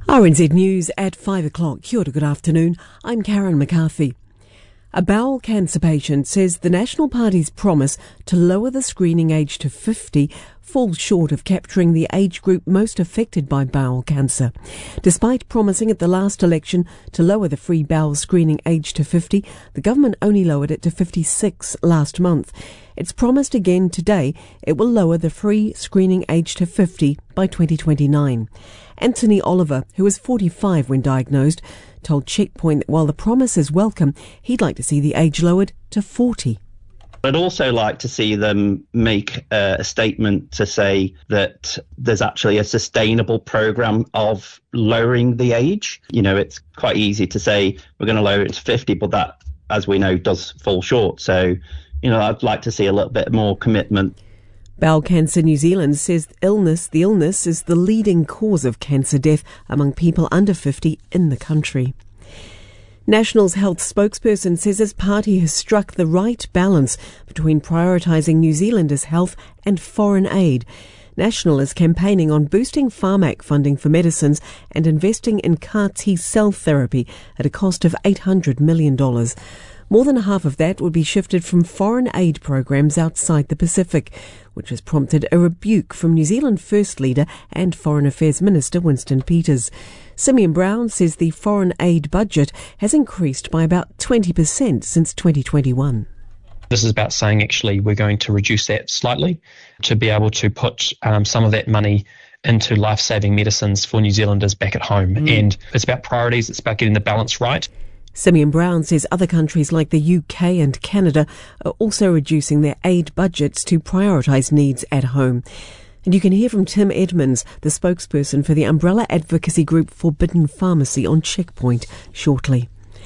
RNZ News at 5 o'clock. Kia ora, good afternoon. I'm Karen McCarthy. A bowel cancer patient says the National Party's promise to lower the screening age to 50 falls short of capturing the age group most affected by bowel cancer. Despite promising at the last election to lower the free bowel screening age to 50, the government only lowered it to 56 last month. It's promised again today it will lower the free screening age to 50 by 2029. Anthony Oliver, who was 45 when diagnosed, told Checkpoint that while the promise is welcome, he'd like to see the age lowered to 40. I'd also like to see them make a statement to say that there's actually a sustainable programme of lowering the age. You know, it's quite easy to say we're going to lower it to 50, but that, as we know, does fall short. So, you know, I'd like to see a little bit more commitment. Bowel Cancer New Zealand says the illness is the leading cause of cancer death among people under 50 in the country. National's health spokesperson says his party has struck the right balance between prioritising New Zealanders' health and foreign aid. National is campaigning on boosting Pharmac funding for medicines and investing in CAR T-cell therapy at a cost of $800 million. More than half of that would be shifted from foreign aid programs outside the Pacific, which has prompted a rebuke from New Zealand First Leader and Foreign Affairs Minister Winston Peters. Simeon Brown says the foreign aid budget has increased by about 20% since 2021. This is about saying actually we're going to reduce that slightly to be able to put some of that money into life-saving medicines for New Zealanders back at home. And it's about priorities, it's about getting the balance right. Simeon Brown says other countries like the UK and Canada are also reducing their aid budgets to prioritise needs at home. And you can hear from Tim Edmonds, the spokesperson for the umbrella advocacy group Forbidden Pharmacy, on Checkpoint shortly.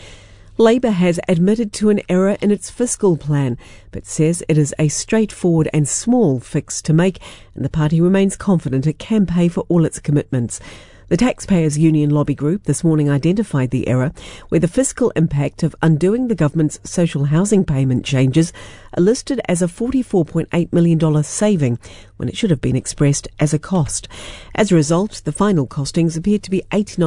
Labour has admitted to an error in its fiscal plan, but says it is a straightforward and small fix to make, and the party remains confident it can pay for all its commitments. The Taxpayers Union lobby group this morning identified the error, where the fiscal impact of undoing the government's social housing payment changes are listed as a $44.8 million saving, when it should have been expressed as a cost. As a result, the final costings appeared to be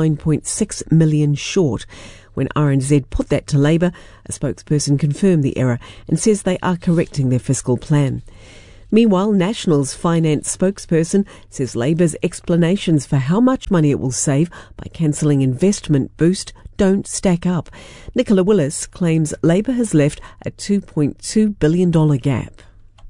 $89.6 million short. When RNZ put that to Labour, a spokesperson confirmed the error and says they are correcting their fiscal plan. Meanwhile, National's finance spokesperson says Labour's explanations for how much money it will save by cancelling Investment Boost don't stack up. Nicola Willis claims Labour has left a $2.2 billion gap.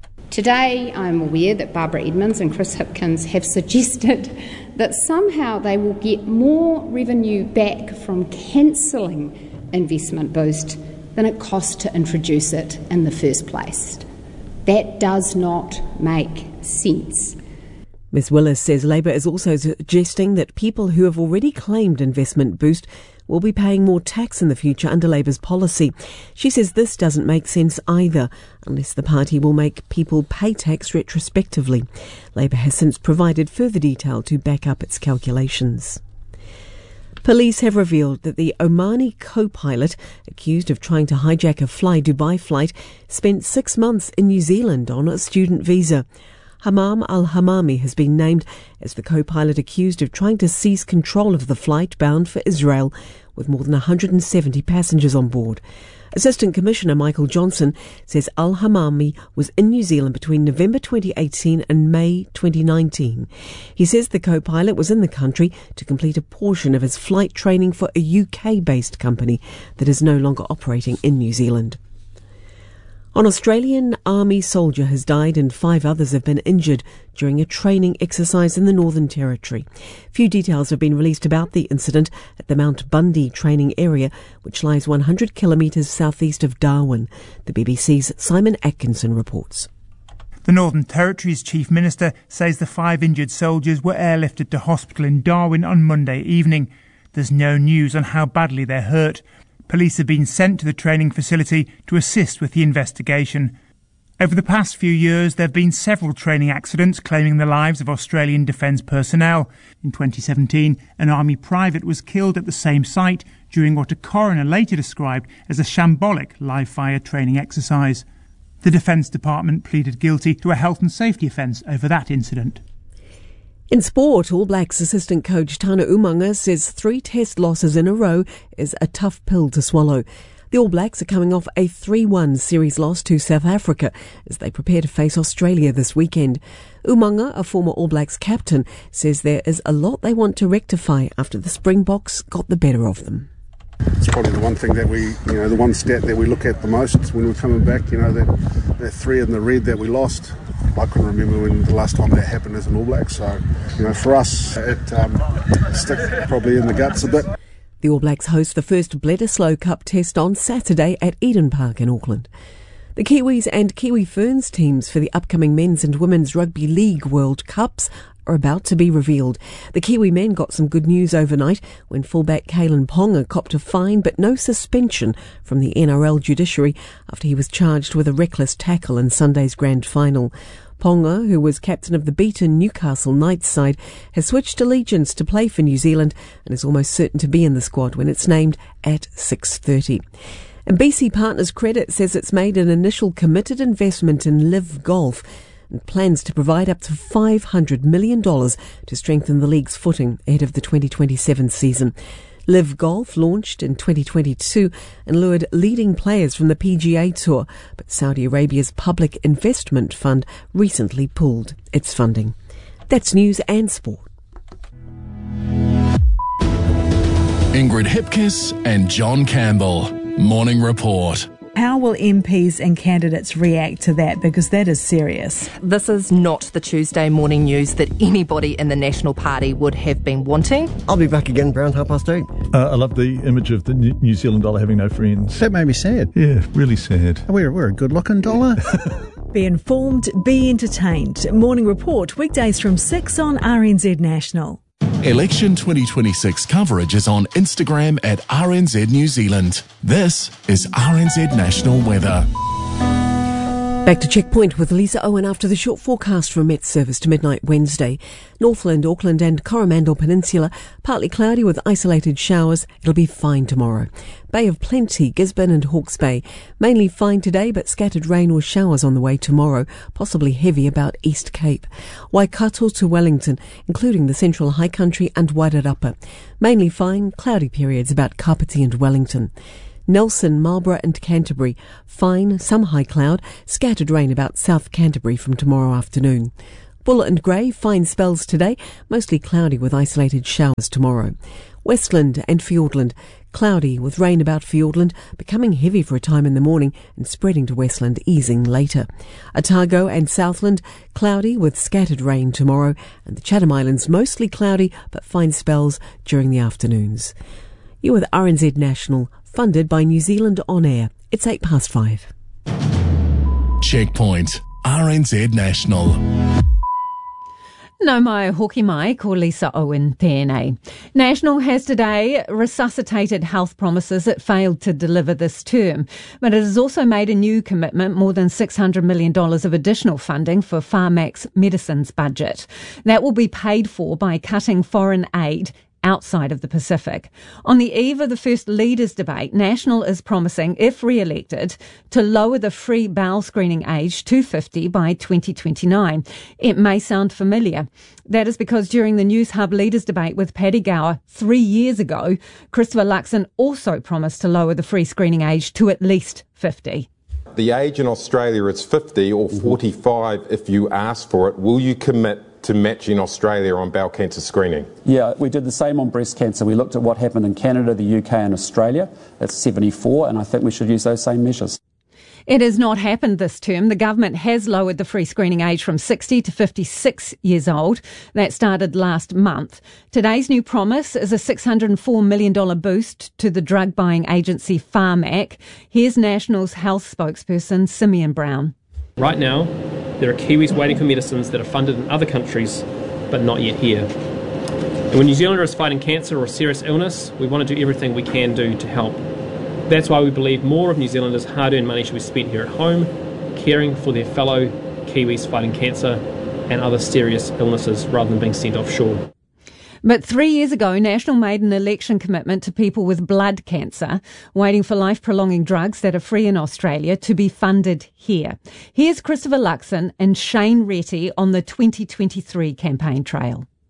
Today, I'm aware that Barbara Edmonds and Chris Hipkins have suggested that somehow they will get more revenue back from cancelling Investment Boost than it cost to introduce it in the first place. That does not make sense. Ms Willis says Labour is also suggesting that people who have already claimed Investment Boost will be paying more tax in the future under Labour's policy. She says this doesn't make sense either, unless the party will make people pay tax retrospectively. Labour has since provided further detail to back up its calculations. Police have revealed that the Omani co-pilot accused of trying to hijack a Fly Dubai flight spent 6 months in New Zealand on a student visa. Hamam al-Hamami has been named as the co-pilot accused of trying to seize control of the flight bound for Israel with more than 170 passengers on board. Assistant Commissioner Michael Johnson says al-Hamami was in New Zealand between November 2018 and May 2019. He says the co-pilot was in the country to complete a portion of his flight training for a UK-based company that is no longer operating in New Zealand. An Australian Army soldier has died and 5 others have been injured during a training exercise in the Northern Territory. Few details have been released about the incident at the Mount Bundy training area, which lies 100 kilometres southeast of Darwin. The BBC's Simon Atkinson reports. The Northern Territory's Chief Minister says the 5 injured soldiers were airlifted to hospital in Darwin on Monday evening. There's no news on how badly they're hurt. Police have been sent to the training facility to assist with the investigation. Over the past few years, there have been several training accidents claiming the lives of Australian Defence personnel. In 2017, an Army private was killed at the same site during what a coroner later described as a shambolic live-fire training exercise. The Defence Department pleaded guilty to a health and safety offence over that incident. In sport, All Blacks assistant coach Tana Umaga says 3 test losses in a row is a tough pill to swallow. The All Blacks are coming off a 3-1 series loss to South Africa as they prepare to face Australia this weekend. Umaga, a former All Blacks captain, says there is a lot they want to rectify after the Springboks got the better of them. It's probably the one thing that the one stat that we look at the most when we're coming back, that 3 in the red that we lost. I couldn't remember when the last time that happened as an All Black, so, for us, it sticks probably in the guts a bit. The All Blacks host the first Bledisloe Cup test on Saturday at Eden Park in Auckland. The Kiwis and Kiwi Ferns teams for the upcoming Men's and Women's Rugby League World Cups are about to be revealed. The Kiwi men got some good news overnight when fullback Kalen Ponga copped a fine but no suspension from the NRL judiciary after he was charged with a reckless tackle in Sunday's grand final. Ponga, who was captain of the beaten Newcastle Knights side, has switched allegiance to play for New Zealand and is almost certain to be in the squad when it's named at 6:30. And BC Partners Credit says it's made an initial committed investment in Live Golf and plans to provide up to $500 million to strengthen the league's footing ahead of the 2027 season. Live Golf launched in 2022 and lured leading players from the PGA Tour, but Saudi Arabia's Public Investment Fund recently pulled its funding. That's news and sport. Ingrid Hipkiss and John Campbell. Morning Report. How will MPs and candidates react to that? Because that is serious. This is not the Tuesday morning news that anybody in the National Party would have been wanting. I'll be back again around 8:30. I love the image of the New Zealand dollar having no friends. That made me sad. Yeah, really sad. We're a good-looking dollar. Be informed, be entertained. Morning Report, weekdays from 6 on RNZ National. Election 2026 coverage is on Instagram at RNZ New Zealand. This is RNZ National Weather. Back to Checkpoint with Lisa Owen after the short forecast from Met Service to midnight Wednesday. Northland, Auckland and Coromandel Peninsula, partly cloudy with isolated showers. It'll be fine tomorrow. Bay of Plenty, Gisborne and Hawke's Bay, mainly fine today but scattered rain or showers on the way tomorrow, possibly heavy about East Cape. Waikato to Wellington, including the Central High Country and Wairarapa, mainly fine, cloudy periods about Kapiti and Wellington. Nelson, Marlborough and Canterbury, fine, some high cloud, scattered rain about South Canterbury from tomorrow afternoon. Buller and Grey, fine spells today, mostly cloudy with isolated showers tomorrow. Westland and Fiordland, cloudy with rain about Fiordland, becoming heavy for a time in the morning and spreading to Westland, easing later. Otago and Southland, cloudy with scattered rain tomorrow, and the Chatham Islands mostly cloudy but fine spells during the afternoons. You're with RNZ National, funded by New Zealand On Air. It's 5:08. Checkpoint, RNZ National. No mai hoki mai ko Lisa Owen tēnei. National has today resuscitated health promises it failed to deliver this term, but it has also made a new commitment, more than $600 million of additional funding for Pharmac's medicines budget. That will be paid for by cutting foreign aid outside of the Pacific. On the eve of the first leaders' debate, National is promising, if re-elected, to lower the free bowel screening age to 50 by 2029. It may sound familiar. That is because during the News Hub leaders' debate with Paddy Gower 3 years ago, Christopher Luxon also promised to lower the free screening age to at least 50. The age in Australia is 50 or 45 if you ask for it. Will you commit to matching Australia on bowel cancer screening? Yeah, we did the same on breast cancer. We looked at what happened in Canada, the UK and Australia. It's 74, and I think we should use those same measures. It has not happened this term. The government has lowered the free screening age from 60 to 56 years old. That started last month. Today's new promise is a $604 million boost to the drug buying agency Pharmac. Here's National's health spokesperson, Simeon Brown. Right now, there are Kiwis waiting for medicines that are funded in other countries, but not yet here. And when New Zealanders are fighting cancer or serious illness, we want to do everything we can do to help. That's why we believe more of New Zealanders' hard-earned money should be spent here at home, caring for their fellow Kiwis fighting cancer and other serious illnesses rather than being sent offshore. But 3 years ago, National made an election commitment to people with blood cancer, waiting for life-prolonging drugs that are free in Australia to be funded here. Here's Christopher Luxon and Shane Retty on the 2023 campaign trail.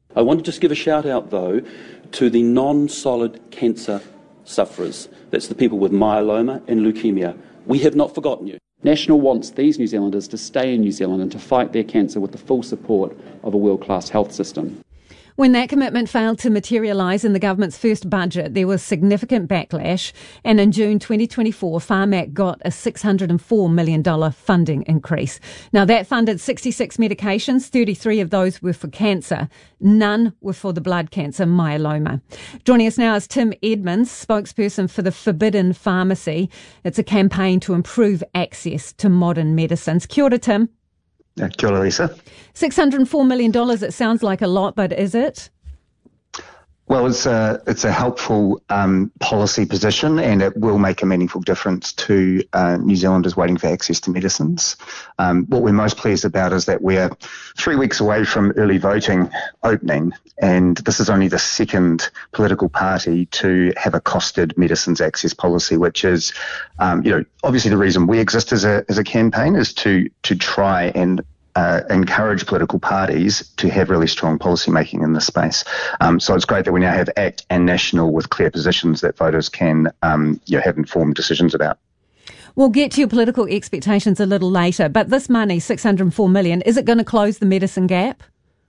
I want to just give a shout out, though, to the non-solid cancer sufferers. That's the people with myeloma and leukemia. We have not forgotten you. National wants these New Zealanders to stay in New Zealand and to fight their cancer with the full support of a world-class health system. When that commitment failed to materialise in the government's first budget, there was significant backlash, and in June 2024, Pharmac got a $604 million funding increase. Now, that funded 66 medications, 33 of those were for cancer. None were for the blood cancer, myeloma. Joining us now is Tim Edmonds, spokesperson for the Forbidden Pharmacy. It's a campaign to improve access to modern medicines. Kia ora, Tim. Kia ora, Lisa. $604 million, it sounds like a lot, but is it? Well, it's a helpful policy position, and it will make a meaningful difference to New Zealanders waiting for access to medicines. What we're most pleased about is that we're 3 weeks away from early voting opening, and this is only the second political party to have a costed medicines access policy, which is, obviously the reason we exist as a campaign is to try and encourage political parties to have really strong policy making in this space. So it's great that we now have ACT and National with clear positions that voters can have informed decisions about. We'll get to your political expectations a little later, but this money, $604 million, is it going to close the medicine gap?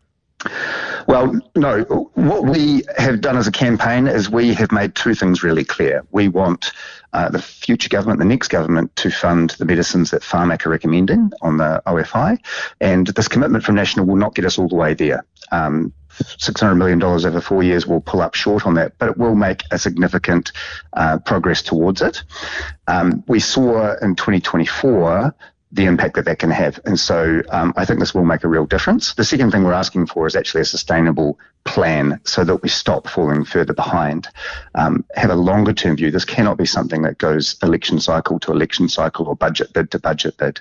Well, no. What we have done as a campaign is we have made two things really clear. We want the future government, the next government, to fund the medicines that Pharmac are recommending on the OFI, and this commitment from National will not get us all the way there. $600 million over 4 years will pull up short on that, but it will make a significant progress towards it. We saw in 2024 the impact that can have. And so I think this will make a real difference. The second thing we're asking for is actually a sustainable plan so that we stop falling further behind. Have a longer term view. This cannot be something that goes election cycle to election cycle or budget bid to budget bid.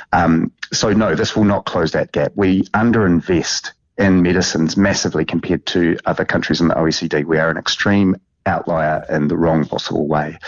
So no, this will not close that gap. We underinvest in medicines massively compared to other countries in the OECD. We are an extreme outlier in the wrong possible way.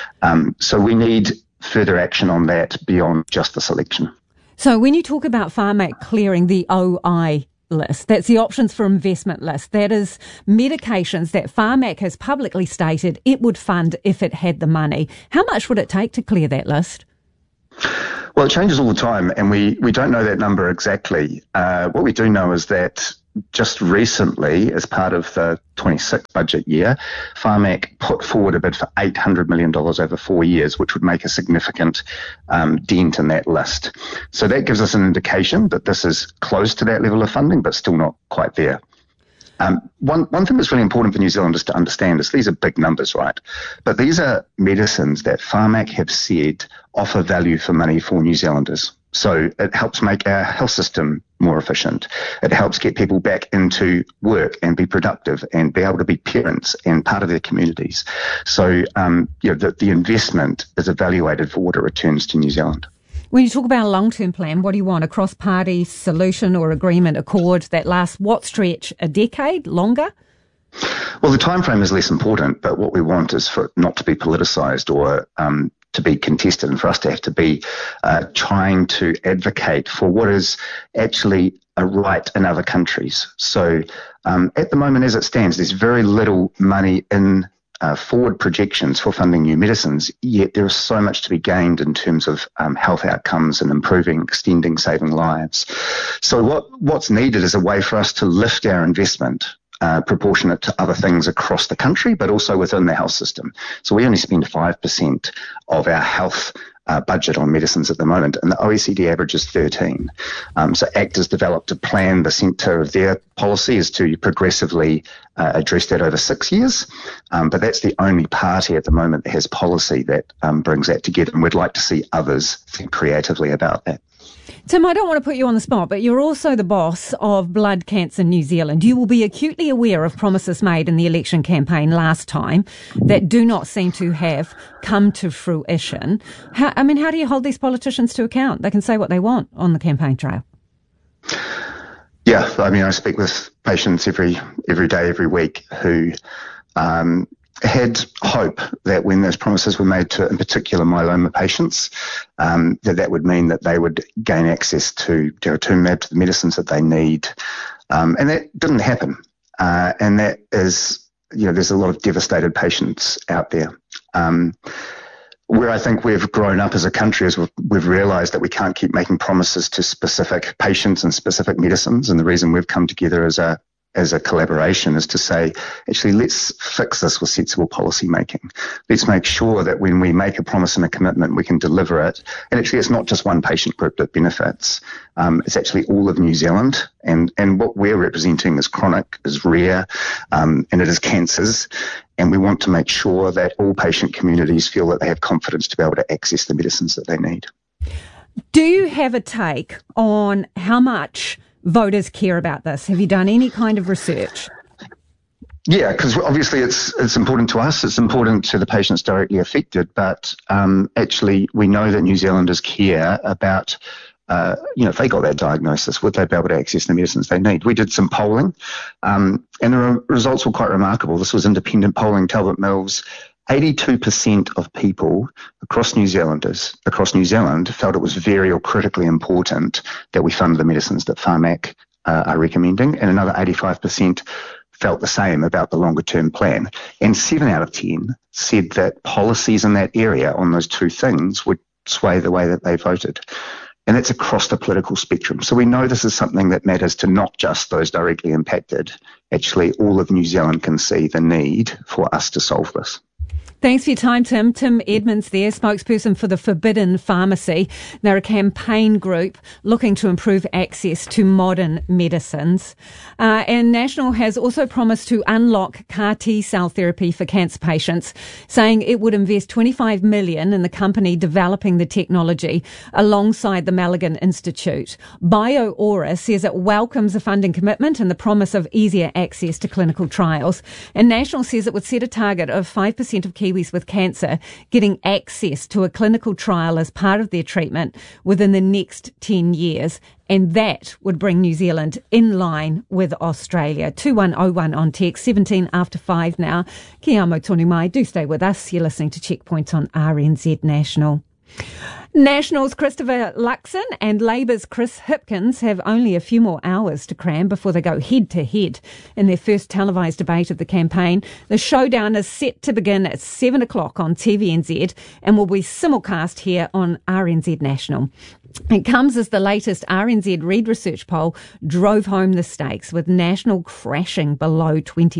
So we need further action on that beyond just the selection. So when you talk about Pharmac clearing the OI list, that's the options for investment list. That is medications that Pharmac has publicly stated it would fund if it had the money. How much would it take to clear that list? Well, it changes all the time, and we don't know that number exactly. What we do know is that just recently, as part of the 26 budget year, Pharmac put forward a bid for $800 million over 4 years, which would make a significant dent in that list. So that gives us an indication that this is close to that level of funding, but still not quite there. One thing that's really important for New Zealanders to understand is these are big numbers, right? But these are medicines that Pharmac have said offer value for money for New Zealanders. So it helps make our health system more efficient. It helps get people back into work and be productive and be able to be parents and part of their communities. So, the investment is evaluated for what it returns to New Zealand. When you talk about a long-term plan, what do you want? A cross-party solution or agreement, accord that lasts what stretch? A decade? Longer? Well, the time frame is less important, but what we want is for it not to be politicised or to be contested, and for us to have to be trying to advocate for what is actually a right in other countries. So at the moment, as it stands, there's very little money in forward projections for funding new medicines, yet there is so much to be gained in terms of health outcomes and improving, extending, saving lives. So what's needed is a way for us to lift our investment proportionate to other things across the country, but also within the health system. So we only spend 5% of our health budget on medicines at the moment, and the OECD average is 13. So ACT has developed a plan. The centre of their policy is to progressively address that over 6 years, but that's the only party at the moment that has policy that brings that together, and we'd like to see others think creatively about that. Tim, I don't want to put you on the spot, but you're also the boss of Blood Cancer New Zealand. You will be acutely aware of promises made in the election campaign last time that do not seem to have come to fruition. How do you hold these politicians to account? They can say what they want on the campaign trail. Yeah, I speak with patients every day, every week who had hope that when those promises were made to, in particular, myeloma patients, that would mean that they would gain access to daratumumab, to the medicines that they need. And that didn't happen. And that is, there's a lot of devastated patients out there. Where I think we've grown up as a country is we've realised that we can't keep making promises to specific patients and specific medicines. And the reason we've come together as a collaboration is to say, actually, let's fix this with sensible policy making. Let's make sure that when we make a promise and a commitment, we can deliver it. And actually, it's not just one patient group that benefits. It's actually all of New Zealand. And what we're representing is chronic, is rare, and it is cancers. And we want to make sure that all patient communities feel that they have confidence to be able to access the medicines that they need. Do you have a take on how much voters care about this? Have you done any kind of research? Yeah, because obviously it's important to us. It's important to the patients directly affected. But actually, we know that New Zealanders care about, if they got that diagnosis, would they be able to access the medicines they need? We did some polling, and the results were quite remarkable. This was independent polling, Talbot Mills. 82% of people across New Zealand felt it was very or critically important that we fund the medicines that Pharmac are recommending, and another 85% felt the same about the longer term plan. And 7 out of 10 said that policies in that area on those two things would sway the way that they voted. And that's across the political spectrum. So we know this is something that matters to not just those directly impacted. Actually, all of New Zealand can see the need for us to solve this. Thanks for your time, Tim. Tim Edmonds there, spokesperson for the Forbidden Pharmacy. They're a campaign group looking to improve access to modern medicines. And National has also promised to unlock CAR T-cell therapy for cancer patients, saying it would invest $25 million in the company developing the technology alongside the Malaghan Institute. BioAura says it welcomes the funding commitment and the promise of easier access to clinical trials. And National says it would set a target of 5% of Kiwis with cancer getting access to a clinical trial as part of their treatment within the next 10 years. And that would bring New Zealand in line with Australia. 2101 on text, 17 after 5 now. Kia amo tonu mai. Do stay with us. You're listening to Checkpoint on RNZ National. National's Christopher Luxon and Labour's Chris Hipkins have only a few more hours to cram before they go head-to-head in their first televised debate of the campaign. The showdown is set to begin at 7 o'clock on TVNZ and will be simulcast here on RNZ National. It comes as the latest RNZ Reid Research poll drove home the stakes, with National crashing below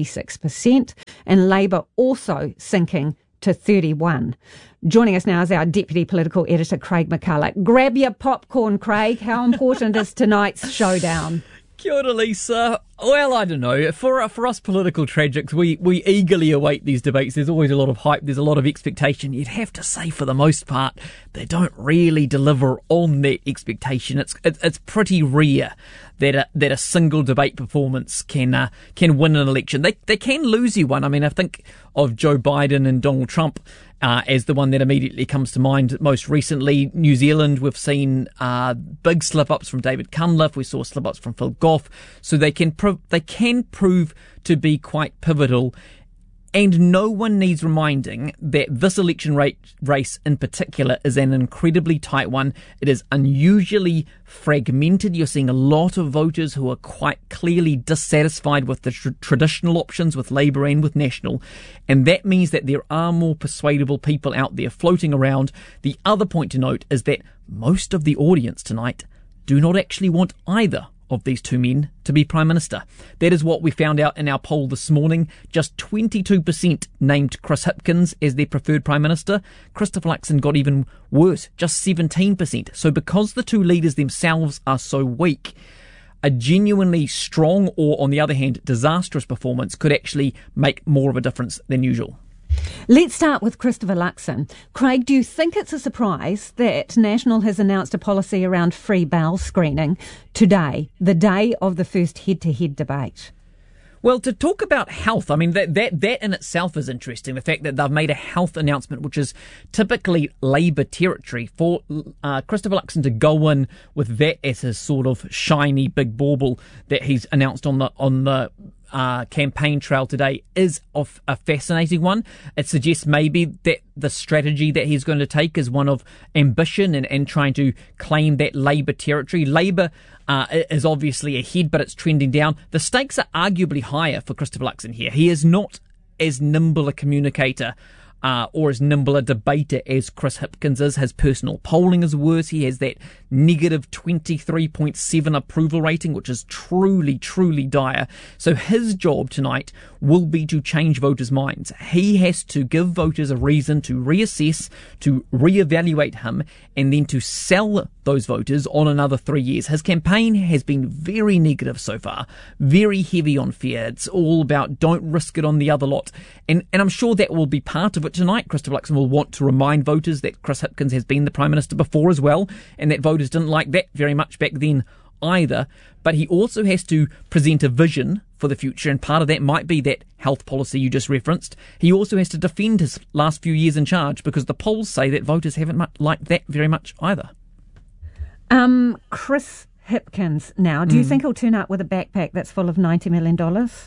26% and Labour also sinking to 31. Joining us now is our Deputy Political Editor, Craig McCulloch. Grab your popcorn, Craig. How important is tonight's showdown? Kia ora, Lisa. Well, I don't know. For us political tragics, we eagerly await these debates. There's always a lot of hype. There's a lot of expectation. You'd have to say, for the most part, they don't really deliver on that expectation. It's pretty rare that a single debate performance can win an election. They can lose you one. I mean, I think of Joe Biden and Donald Trump as the one that immediately comes to mind most recently. New Zealand, we've seen big slip-ups from David Cunliffe. We saw slip-ups from Phil Goff. So they can prove to be quite pivotal. And no one needs reminding that this election race in particular is an incredibly tight one. It is unusually fragmented. You're seeing a lot of voters who are quite clearly dissatisfied with the traditional options, with Labour and with National. And that means that there are more persuadable people out there floating around. The other point to note is that most of the audience tonight do not actually want either of these two men to be Prime Minister. That is what we found out in our poll this morning. Just 22% named Chris Hipkins as their preferred Prime Minister. Christopher Luxon got even worse, just 17%. So because the two leaders themselves are so weak, a genuinely strong or, on the other hand, disastrous performance could actually make more of a difference than usual. Let's start with Christopher Luxon. Craig, do you think it's a surprise that National has announced a policy around free bowel screening today, the day of the first head-to-head debate? Well, to talk about health, I mean, that in itself is interesting. The fact that they've made a health announcement, which is typically Labour territory, for Christopher Luxon to go in with that as his sort of shiny big bauble that he's announced on the campaign trail today is of a fascinating one. It suggests maybe that the strategy that he's going to take is one of ambition and trying to claim that Labour territory. Labour is obviously ahead, but it's trending down. The stakes are arguably higher for Christopher Luxon here. He is not as nimble a communicator or as nimble a debater as Chris Hipkins is. His personal polling is worse. He has that negative 23.7 approval rating, which is truly, truly dire. So his job tonight will be to change voters' minds. He has to give voters a reason to reassess, to reevaluate him, and then to sell those voters on another 3 years. His campaign has been very negative so far, very heavy on fear. It's all about don't risk it on the other lot. And I'm sure that will be part of it tonight. Christopher Luxon will want to remind voters that Chris Hipkins has been the Prime Minister before as well, and that voters didn't like that very much back then either. But he also has to present a vision for the future, and part of that might be that health policy you just referenced. He also has to defend his last few years in charge, because the polls say that voters haven't liked that very much either. Chris Hipkins now, do you think he'll turn up with a backpack that's full of $90 million?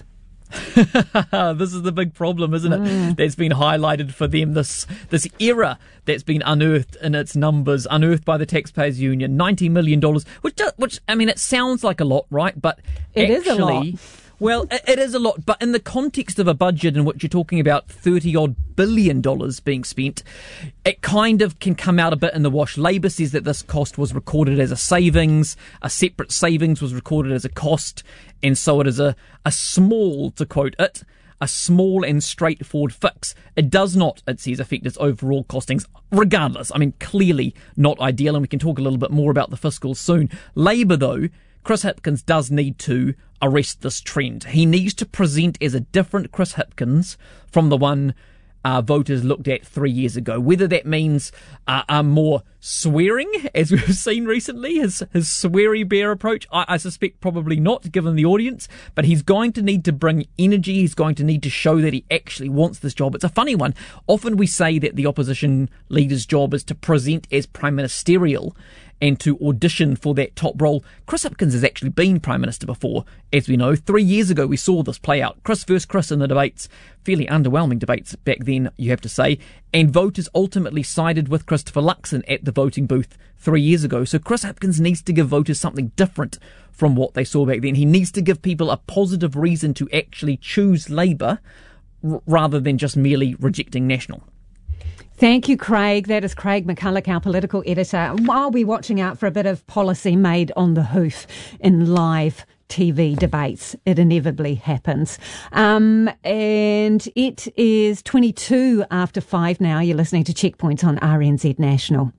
This is the big problem, isn't it? That's been highlighted for them, this error that's been unearthed in its numbers, unearthed by the Taxpayers Union, $90 million, which I mean, it sounds like a lot, right? But it is a lot. Well, it is a lot, but in the context of a budget in which you're talking about $30-odd billion being spent, it kind of can come out a bit in the wash. Labour says that this cost was recorded as a savings, a separate savings was recorded as a cost, and so it is a small, to quote it, a small and straightforward fix. It does not, it says, affect its overall costings. Regardless, I mean, clearly not ideal, and we can talk a little bit more about the fiscal soon. Labour, though, Chris Hipkins does need to arrest this trend. He needs to present as a different Chris Hipkins from the one voters looked at 3 years ago. Whether that means more swearing, as we've seen recently, his sweary bear approach, I suspect probably not, given the audience, but he's going to need to bring energy. He's going to need to show that he actually wants this job. It's a funny one. Often we say that the opposition leader's job is to present as prime ministerial and to audition for that top role. Chris Hipkins has actually been Prime Minister before, as we know. 3 years ago, we saw this play out. Chris versus Chris in the debates. Fairly underwhelming debates back then, you have to say. And voters ultimately sided with Christopher Luxon at the voting booth 3 years ago. So Chris Hipkins needs to give voters something different from what they saw back then. He needs to give people a positive reason to actually choose Labour rather than just merely rejecting National. Thank you, Craig. That is Craig McCulloch, our political editor. I'll be watching out for a bit of policy made on the hoof in live TV debates. It inevitably happens. And it is 22 after 5 now. You're listening to Checkpoints on RNZ National.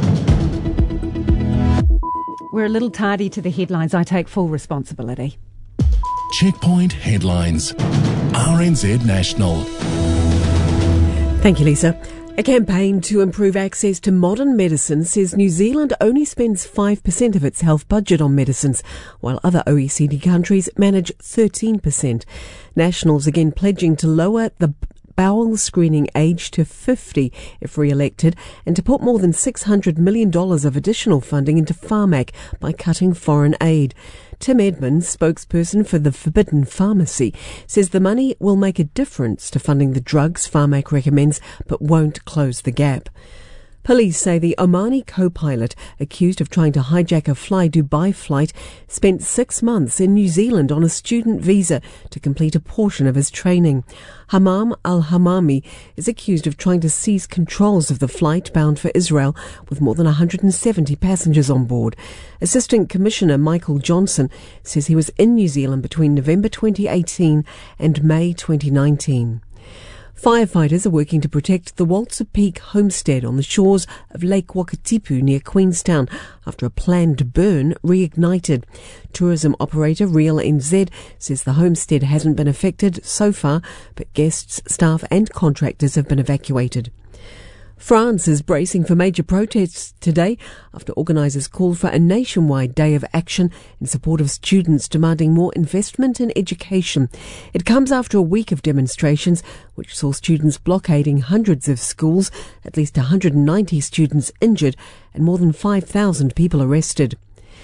We're a little tardy to the headlines. I take full responsibility. Checkpoint headlines. RNZ National. Thank you, Lisa. A campaign to improve access to modern medicine says New Zealand only spends 5% of its health budget on medicines, while other OECD countries manage 13%. Nationals again pledging to lower the bowel screening age to 50 if re-elected, and to put more than $600 million of additional funding into Pharmac by cutting foreign aid. Tim Edmonds, spokesperson for the Forbidden Pharmacy, says the money will make a difference to funding the drugs Pharmac recommends, but won't close the gap. Police say the Omani co-pilot accused of trying to hijack a Fly Dubai flight spent 6 months in New Zealand on a student visa to complete a portion of his training. Hamam al-Hamami is accused of trying to seize controls of the flight bound for Israel with more than 170 passengers on board. Assistant Commissioner Michael Johnson says he was in New Zealand between November 2018 and May 2019. Firefighters are working to protect the Walter Peak homestead on the shores of Lake Wakatipu near Queenstown after a planned burn reignited. Tourism operator Real NZ says the homestead hasn't been affected so far, but guests, staff and contractors have been evacuated. France is bracing for major protests today after organisers called for a nationwide day of action in support of students demanding more investment in education. It comes after a week of demonstrations which saw students blockading hundreds of schools, at least 190 students injured and more than 5,000 people arrested.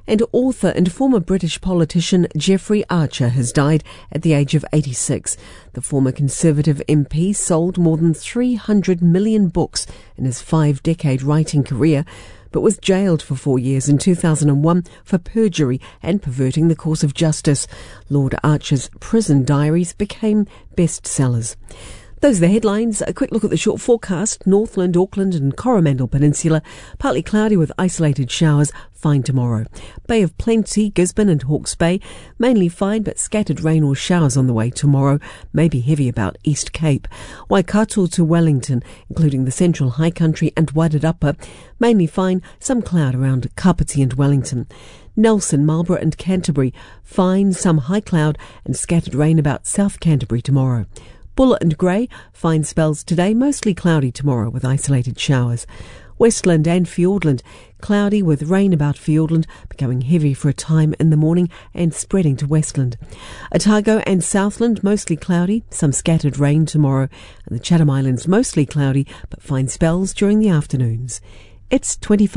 And author and former British politician Jeffrey Archer has died at the age of 86. The former Conservative MP sold more than 300 million books in his 5-decade writing career, but was jailed for 4 years in 2001 for perjury and perverting the course of justice. Lord Archer's prison diaries became bestsellers. Those are the headlines. A quick look at the short forecast. Northland, Auckland and Coromandel Peninsula, partly cloudy with isolated showers, fine tomorrow. Bay of Plenty, Gisborne and Hawke's Bay, mainly fine but scattered rain or showers on the way tomorrow, maybe heavy about East Cape. Waikato to Wellington, including the Central High Country and Wairarapa, mainly fine, some cloud around Kapiti and Wellington. Nelson, Marlborough and Canterbury, fine, some high cloud and scattered rain about South Canterbury tomorrow. Buller and Grey, fine spells today, mostly cloudy tomorrow with isolated showers. Westland and Fiordland, cloudy with rain about Fiordland, becoming heavy for a time in the morning and spreading to Westland. Otago and Southland, mostly cloudy, some scattered rain tomorrow, and the Chatham Islands mostly cloudy, but fine spells during the afternoons. It's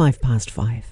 5:25.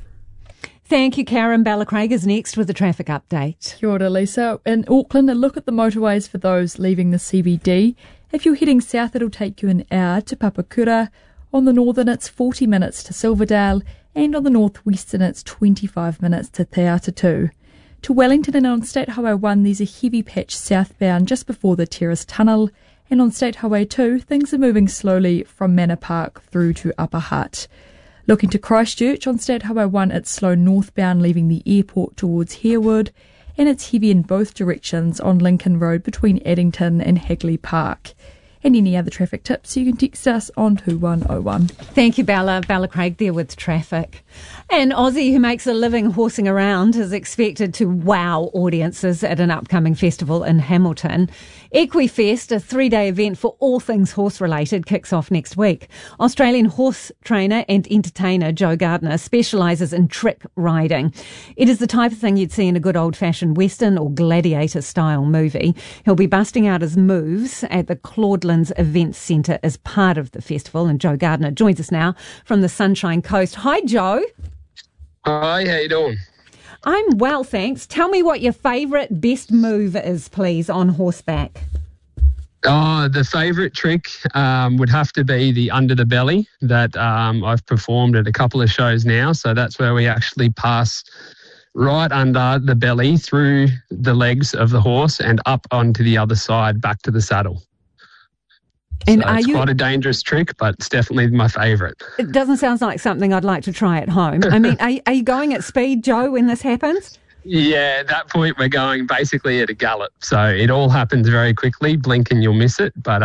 Thank you, Karen. Bella Craig is next with the traffic update. Kia ora, Lisa. In Auckland, a look at the motorways for those leaving the CBD. If you're heading south, it'll take you an hour to Papakura. On the northern, it's 40 minutes to Silverdale. And on the northwestern, it's 25 minutes to Te Atatū. To Wellington and on State Highway 1, there's a heavy patch southbound just before the Terrace Tunnel. And on State Highway 2, things are moving slowly from Manor Park through to Upper Hutt. Looking to Christchurch, on State Highway 1, it's slow northbound leaving the airport towards Harewood, and it's heavy in both directions on Lincoln Road between Addington and Hagley Park. And any other traffic tips, you can text us on 2101. Thank you, Bella. Bella Craig there with traffic. An Aussie who makes a living horsing around is expected to wow audiences at an upcoming festival in Hamilton. Equifest, a 3-day event for all things horse-related, kicks off next week. Australian horse trainer and entertainer Joe Gardner specialises in trick riding. It is the type of thing you'd see in a good old-fashioned Western or gladiator-style movie. He'll be busting out his moves at the Claudelands Events Centre as part of the festival, and Joe Gardner joins us now from the Sunshine Coast. Hi, Joe. Hi, how you doing? I'm well, thanks. Tell me what your favourite best move is, please, on horseback. Oh, the favourite trick would have to be the under the belly that I've performed at a couple of shows now. So that's where we actually pass right under the belly through the legs of the horse and up onto the other side back to the saddle. And so it's quite a dangerous trick, but it's definitely my favourite. It doesn't sound like something I'd like to try at home. I mean, are you going at speed, Joe, when this happens? Yeah, at that point we're going basically at a gallop. So it all happens very quickly. Blink and you'll miss it. But